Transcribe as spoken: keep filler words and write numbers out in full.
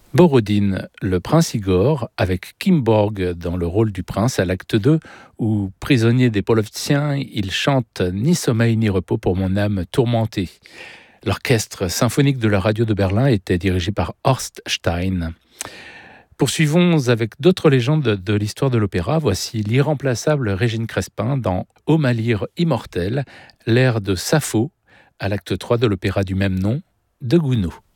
Borodine, le prince Igor, avec Kim Borg dans le rôle du prince à l'acte deux, où, prisonnier des Polovtsiens, il chante « Ni sommeil ni repos pour mon âme tourmentée ». L'orchestre symphonique de la radio de Berlin était dirigé par Horst Stein. Poursuivons avec d'autres légendes de l'histoire de l'opéra. Voici l'irremplaçable Régine Crespin dans « Ô ma lyre immortelle », l'air de Sappho, à l'acte trois de l'opéra du même nom de Gounod.